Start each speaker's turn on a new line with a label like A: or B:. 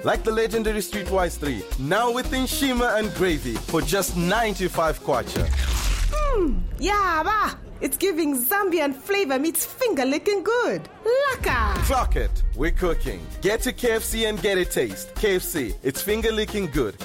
A: like the legendary Streetwise 3, now with Nshima and gravy for just 95 kwacha.
B: Yeah, bah. It's giving Zambian flavor meets finger licking good. Laka!
A: Clock it. We're cooking. Get to KFC and get a taste. KFC, it's finger licking good.